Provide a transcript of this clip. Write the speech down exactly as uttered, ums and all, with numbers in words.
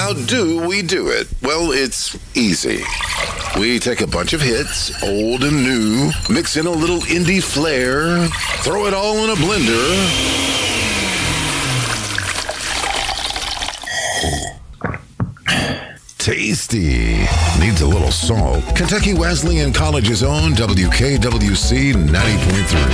How do we do it? Well, it's easy. We take a bunch of hits, old and new, mix in a little indie flair, throw it all in a blender. Tasty. Needs a little salt. Kentucky Wesleyan College's own W K W C ninety point three.